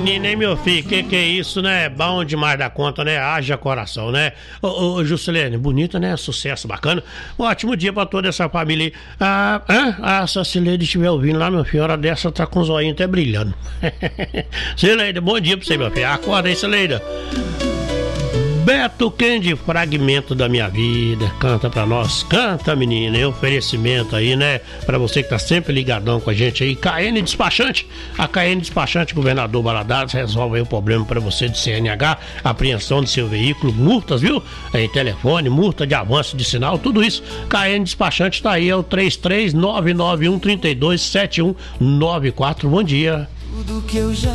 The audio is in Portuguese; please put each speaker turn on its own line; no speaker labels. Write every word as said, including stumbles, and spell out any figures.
menina, hein, meu filho? Que que é isso, né? Bom demais da conta, né? Haja coração, né? Ô, ô, Juscelene, bonita, né? Sucesso, bacana. Um ótimo dia pra toda essa família aí. Ah, ah, ah, se a Cileide estiver ouvindo lá, meu filho, hora dessa tá com o zoinho até brilhando. Cileide, bom dia pra você, meu filho. Acorda aí, Cileide. Beto Kendi, fragmento da minha vida. Canta pra nós, canta, menina. E oferecimento aí, né? Pra você que tá sempre ligadão com a gente aí. K N Despachante. A K N Despachante, governador Valadares, resolve aí o problema pra você de C N H, apreensão de seu veículo, multas, viu? Em telefone, multa de avanço de sinal, tudo isso. K N Despachante tá aí, é o três três nove nove um três dois sete um nove quatro. Bom dia.
Tudo que eu já